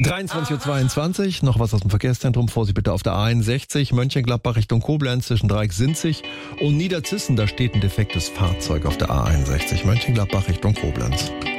23:22 Uhr, noch was aus dem Verkehrszentrum. Vorsicht bitte auf der A61, Mönchengladbach Richtung Koblenz zwischen Dreieck-Sinzig und Niederzissen. Da steht ein defektes Fahrzeug auf der A61, Mönchengladbach Richtung Koblenz.